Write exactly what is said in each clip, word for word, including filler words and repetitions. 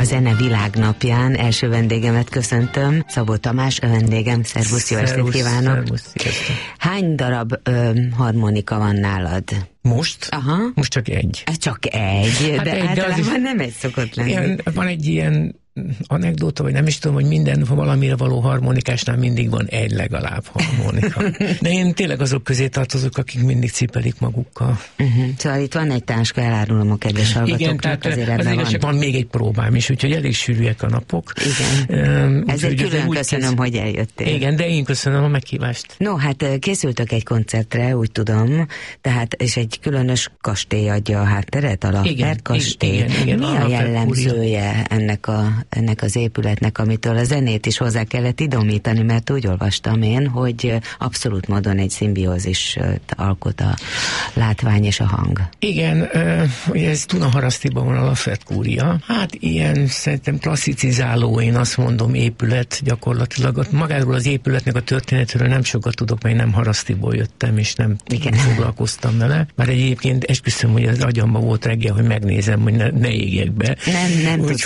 A Zene Világnapján első vendégemet köszöntöm, Szabó Tamás, a vendégem. Szervusz, jó estét kívánok! Szervusz, hány darab ö, harmonika van nálad? Most? Aha. Most csak egy. Ez csak egy, hát de egy, általában de nem egy szokott lenni. Ilyen, van egy ilyen anekdóta, vagy nem is tudom, hogy minden valamire való harmonikásnál mindig van egy legalább harmonika. De én tényleg azok közé tartozok, akik mindig cipelik magukkal. Uh-huh. Szóval itt van egy táska, elárulom a kedves hallgatóknak, azért ebben van. van még egy próbám is, úgyhogy elég sűrűek a napok. Igen. Um, Ezért külön köszönöm, kezd... hogy eljöttél. Igen, de én köszönöm a meghívást. No, hát készültök egy koncertre, úgy tudom, tehát, és egy különös kastély adja a hátteret, a Laffer kastély. Igen, igen, Mi a, a jellemzője ennek a ennek az épületnek, amitől a zenét is hozzá kellett idomítani, mert úgy olvastam én, hogy abszolút módon egy szimbiózis alkot a látvány és a hang. Igen, ugye ez Dunaharasztiban van a Laffer kúria. Hát ilyen szerintem klasszicizáló, én azt mondom, épület gyakorlatilag. Magáról az épületnek a történetről nem sokat tudok, mert nem Harasztiból jöttem, és nem Igen. foglalkoztam vele. Már egyébként esküszöm, hogy az agyamba volt reggel, hogy megnézem, hogy ne, ne égjek be. Nem, nem tudsz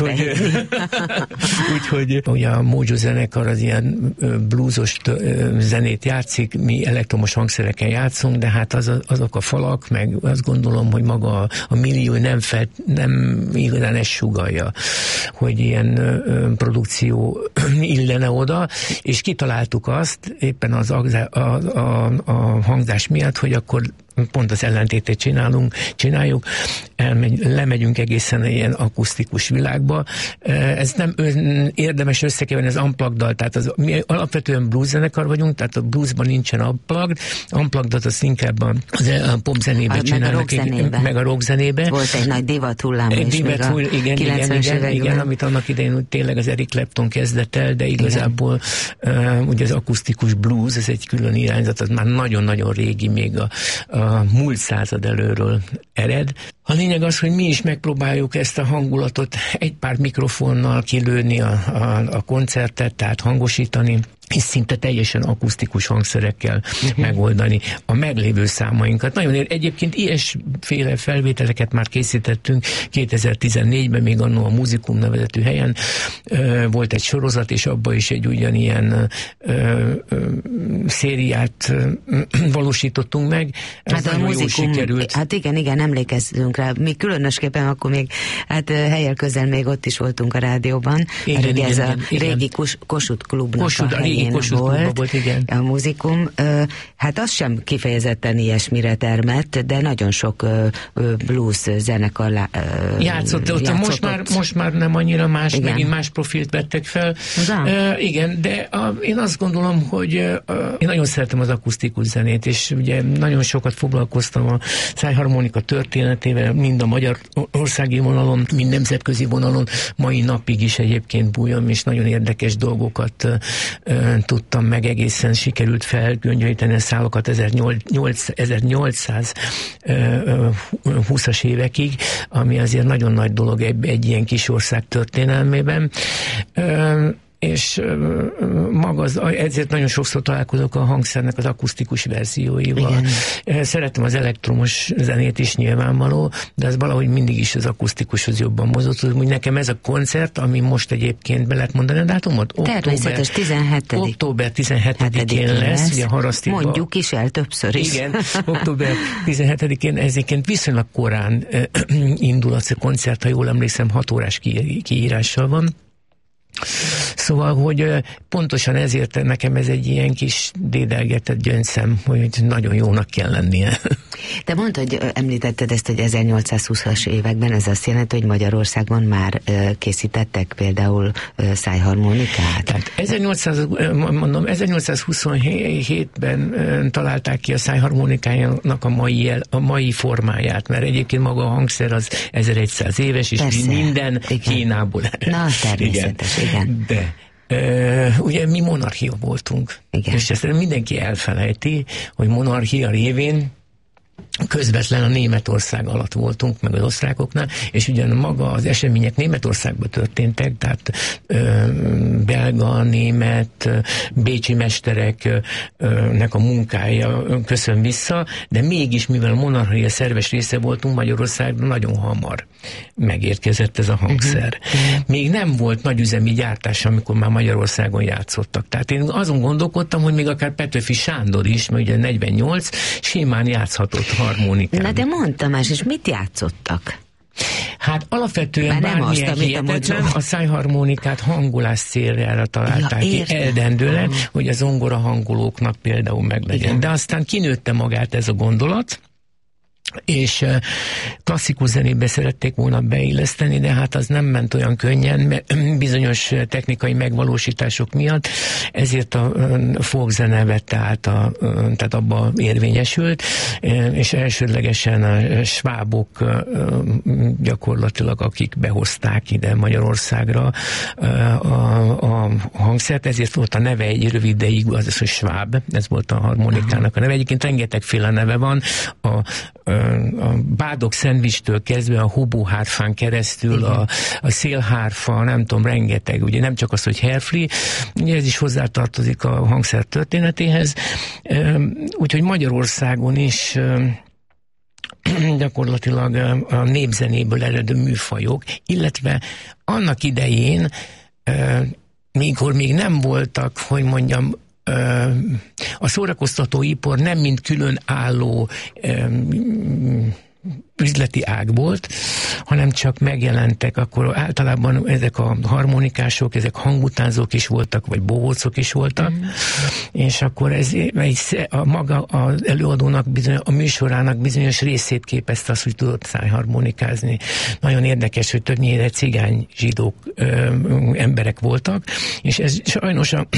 Úgyhogy ugye a Mojo zenekar az ilyen bluesos zenét játszik, mi elektromos hangszereken játszunk, de hát az, azok a falak, meg azt gondolom, hogy maga a millió nem, fel, nem igazán ezt sugallja, hogy ilyen ö, produkció illene oda, és kitaláltuk azt éppen az a, a, a, a hangzás miatt, hogy akkor pont az ellentétét csinálunk, csináljuk, elmegy, lemegyünk egészen ilyen akusztikus világba. Ez nem érdemes összekeverni az unplugged-dal, tehát az, mi alapvetően blues zenekar vagyunk, tehát a bluesban nincsen unplugged, unplugged-at az inkább a, a popzenében csinálnak, meg a rockzenébe. Volt egy nagy divat hullám is divat hull, még a igen, igen, igen, igen, amit annak idején tényleg az Eric Clapton kezdett el, de igazából uh, ugye az akusztikus blues, ez egy külön irányzat, az már nagyon-nagyon régi, még a, a a múlt század előről ered. A lényeg az, hogy mi is megpróbáljuk ezt a hangulatot egy pár mikrofonnal kilőni a, a, a koncertet, tehát hangosítani, és szinte teljesen akusztikus hangszerekkel uh-huh. megoldani a meglévő számainkat. Nagyon ér, egyébként ilyesféle felvételeket már készítettünk kétezer-tizennégyben, még annó a Muzikum nevezetű helyen ö, volt egy sorozat, és abban is egy ugyanilyen ö, ö, szériát ö, valósítottunk meg. Ez hát a Muzikum, hát igen, igen, emlékezzünk rá. Mi különösképpen akkor még, hát helyel közel még ott is voltunk a rádióban, igen, mert ugye ez igen, a igen. régi Kos, Kossuth klubnak Kossuth, a helyén volt, volt igen. a Muzikum. Hát az sem kifejezetten ilyesmire termett, de nagyon sok blues zenekar játszott ott. Most már, most már nem annyira más, igen. megint más profilt vettek fel. Uh, igen, de a, én azt gondolom, hogy uh, én nagyon szeretem az akusztikus zenét, és ugye nagyon sokat foglalkoztam a szájharmonika történetével, mind a magyarországi vonalon, mind nemzetközi vonalon, mai napig is egyébként bújom, és nagyon érdekes dolgokat uh, tudtam meg, egészen sikerült felgöngyölíteni a szálakat ezernyolcszázhúszas évekig, ami azért nagyon nagy dolog egy, egy ilyen kis ország történelmében. És maga az, ezért nagyon sokszor találkozok a hangszernek az akusztikus verzióival. Igen. Szeretem az elektromos zenét is nyilvánvaló, de ez valahogy mindig is az akusztikushoz jobban mozott. Úgy nekem ez a koncert, ami most egyébként be lehet mondani a dátumot? Természetes, tizenhetedik október tizenhetedikén lesz, lesz, ugye Harasztiban. Mondjuk is el többször is. Igen, október tizenhetedikén ezért viszonylag korán indul az a koncert, ha jól emlékszem, hat órás kiírással van. Szóval, hogy pontosan ezért nekem ez egy ilyen kis dédelgetett gyöngyszem, hogy nagyon jónak kell lennie. Te mondtad, hogy említetted ezt, hogy ezernyolcszázhúszas években, ez azt jelenti, hogy Magyarországon már készítettek például szájharmonikát? Tehát ezernyolcszáz, mondom, ezernyolcszázhuszonhétben találták ki a szájharmonikájának a mai, a mai formáját, mert egyébként maga a hangszer az ezerszáz éves, és persze, minden igen. Kínából. Na, természetes, igen. igen. De Uh, ugye mi monarchia voltunk, igen. és ezt mindenki elfelejti, hogy monarchia révén közvetlen a Németország alatt voltunk, meg az osztrákoknál, és ugyan maga az események Németországban történtek, tehát ö, belga, német, bécsi mestereknek a munkája köszön vissza, de mégis, mivel a monarchia szerves része voltunk, Magyarországon nagyon hamar megérkezett ez a hangszer. Uh-huh. Még nem volt nagyüzemi gyártás, amikor már Magyarországon játszottak. Tehát én azon gondolkodtam, hogy még akár Petőfi Sándor is, mert ugye negyvennyolc, simán játszhatott harmonikán. Na de mondtam más, és mit játszottak? Hát alapvetően bármilyen azt, hihetetlen, a szájharmonikát hangolás céljára találták ja, ki eldendően, uh-huh. hogy a zongora hangolóknak például meglegyen. Igen. De aztán kinőtte magát ez a gondolat, és klasszikus zenébe szerették volna beilleszteni, de hát az nem ment olyan könnyen, mert bizonyos technikai megvalósítások miatt, ezért a folkzene vette át, a, tehát abba érvényesült, és elsődlegesen a svábok gyakorlatilag, akik behozták ide Magyarországra a, a hangszert, ezért volt a neve egy rövid ideig, az az, hogy sváb, ez volt a harmonikának a neve. Egyébként rengetegféle neve van, a a bádok szendvicstől kezdve a hobóhárfán keresztül, a, a szélhárfa, nem tudom, rengeteg, ugye nem csak az, hogy herfli, ugye ez is hozzátartozik a hangszer történetéhez, úgyhogy Magyarországon is gyakorlatilag a népzenéből eredő műfajok, illetve annak idején, mikor még nem voltak, hogy mondjam, a szórakoztatóipar nem mint külön álló üzleti ág volt, hanem csak megjelentek, akkor általában ezek a harmonikások, ezek hangutánzók is voltak, vagy bohócok is voltak, mm. és akkor ez a maga az előadónak, bizony, a műsorának bizonyos részét képezte az, hogy tudott szájharmonikázni. Nagyon érdekes, hogy többnyire cigány zsidók ö, emberek voltak, és ez sajnos a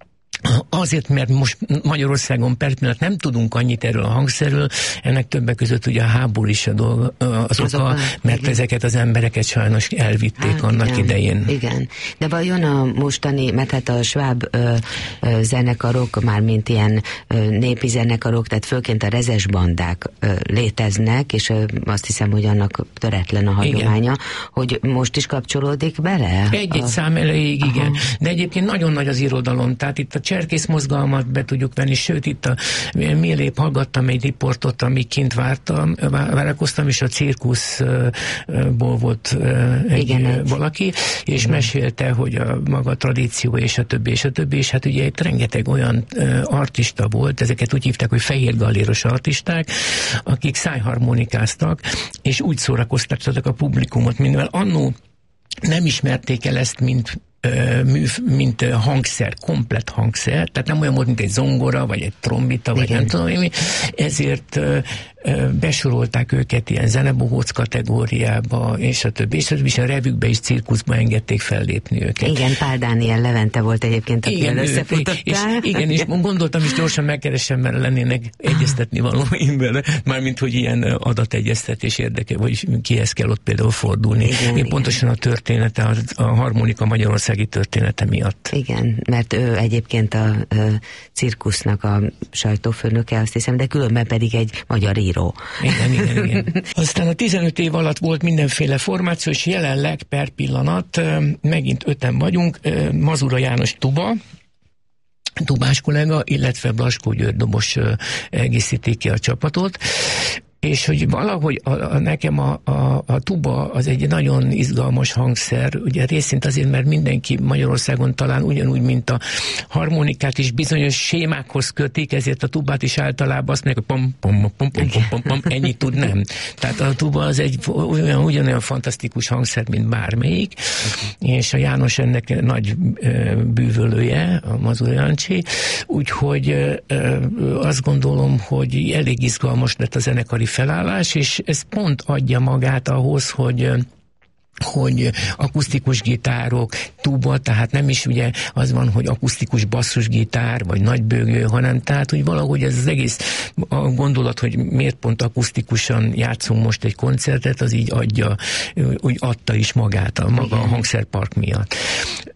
azért, mert most Magyarországon per pillanat nem tudunk annyit erről a hangszerről, ennek többek között ugye a háború is a dolga, az oka, a, mert igen. ezeket az embereket sajnos elvitték hát, annak igen, idején. Igen, de vajon a mostani, mert hát a sváb ö, ö, zenekarok, már mint ilyen ö, népi zenekarok, tehát főként a rezes bandák ö, léteznek, és ö, azt hiszem, hogy annak töretlen a hagyománya, igen. hogy most is kapcsolódik bele? Egy-egy a... szám elejéig, igen. Aha. De egyébként nagyon nagy az irodalom, tehát itt a cserkész mozgalmat be tudjuk venni, sőt itt a mielébb hallgattam egy riportot, amíg kint vártam, várakoztam, és a cirkuszból volt egy igen, valaki, és igen. mesélte, hogy a maga tradíció, és a többi, és a többi, és hát ugye itt rengeteg olyan artista volt, ezeket úgy hívták, hogy fehér galléros artisták, akik szájharmonikáztak, és úgy szórakoztattak a publikumot, mivel annó nem ismerték el ezt, mint mint hangszer, komplett hangszer, tehát nem olyan volt, mint egy zongora, vagy egy trombita, vagy igen. nem tudom, ezért besorolták őket ilyen zenebohóc kategóriába, és a többi, és a többi, és a revükbe és cirkuszba engedték fellépni őket. Igen, Pál Dániel Levente volt egyébként, aki összefutottál. És, igen, és gondoltam is gyorsan megkeresem, mert lennének egyeztetni valóim vele, mármint, hogy ilyen adategyeztetés érdeke, vagy kihez kell ott például fordulni. Igen, Én igen. pontosan a története, a, a harmonika magyarországi története miatt. Igen, mert ő egyébként a, a cirkusznak a sajtófőnöke, azt hiszem, de különben pedig egy magyar író. Igen, igen, igen. Aztán a tizenöt év alatt volt mindenféle formáció, és jelenleg per pillanat megint öten vagyunk, Mazura János tuba, tubás kollega, illetve Blaskó György dobos egészítik ki a csapatot, és hogy valahogy a, a, nekem a, a, a tuba az egy nagyon izgalmas hangszer, ugye részint azért, mert mindenki Magyarországon talán ugyanúgy, mint a harmonikát is bizonyos sémákhoz kötik, ezért a tubát is általában azt mondják, hogy pom, pom, pom, pom, pom, pom, pom, ennyit tud, nem. Tehát a tuba az egy olyan, ugyanolyan fantasztikus hangszer, mint bármelyik, okay. és a János ennek nagy e, bűvölője, a Mazur Jancsi, úgyhogy e, azt gondolom, hogy elég izgalmas lett a zenekari felállás, és ez pont adja magát ahhoz, hogy hogy akusztikus gitárok, tuba, tehát nem is ugye az van, hogy akusztikus basszusgitár, vagy nagybőgő, hanem tehát, hogy valahogy ez az egész a gondolat, hogy miért pont akusztikusan játszunk most egy koncertet, az így adja, úgy adta is magát, a maga a hangszerpark miatt.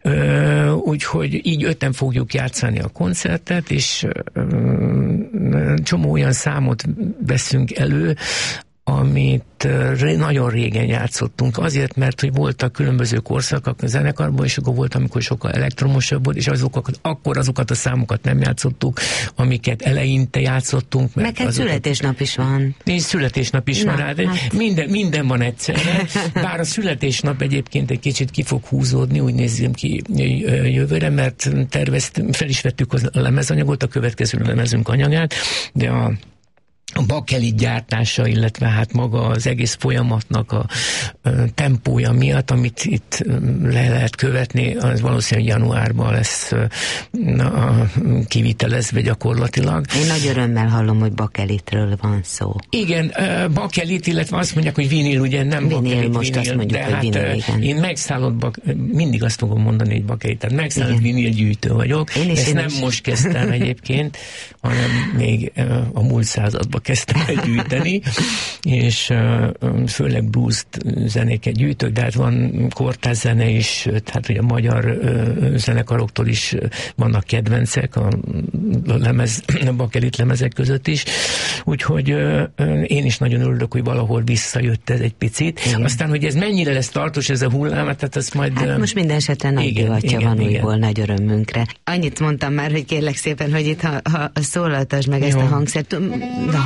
Úgyhogy így öten fogjuk játszani a koncertet, és csomó olyan számot veszünk elő, amit nagyon régen játszottunk, azért, mert hogy voltak különböző korszakok a zenekarban, és akkor volt, amikor sokkal elektromosabb volt, és azokat, akkor azokat a számokat nem játszottuk, amiket eleinte játszottunk. Meg hát születésnap is van. És születésnap is Na, van, hát. minden, minden van egyszerre, bár a születésnap egyébként egy kicsit ki fog húzódni, úgy nézzük ki jövőre, mert tervezt, fel is vettük a lemezanyagot, a következő lemezünk anyagát, de a a bakelit gyártása, illetve hát maga az egész folyamatnak a, a tempója miatt, amit itt le lehet követni, az valószínűleg januárban lesz a, kivitelezve gyakorlatilag. Én nagy örömmel hallom, hogy bakelitről van szó. Igen, bakelit, illetve azt mondják, hogy vinil, ugye nem vinil, bakelit, most vinil, azt mondjuk, de hogy hát vinil, igen. Én megszállott, bak, mindig azt fogom mondani, hogy bakelit, tehát megszállott vinil gyűjtő vagyok. Én is, Ezt én nem is. most kezdtem egyébként, hanem még a múlt században kezdtem el gyűjteni, és főleg blues zenéket gyűjtök, de hát van kortárs zene is, tehát ugye a magyar zenekaroktól is vannak kedvencek a lemez, a bakelit lemezek között is, úgyhogy én is nagyon örülök, hogy valahol visszajött ez egy picit. Igen. Aztán, hogy ez mennyire lesz tartós ez a hullám, tehát az majd... Hát most minden esetre nagy divatja van igen. újból, nagy örömünkre. Annyit mondtam már, hogy kérlek szépen, hogy itt ha, ha szólaltasd meg Jó. ezt a hangszert, de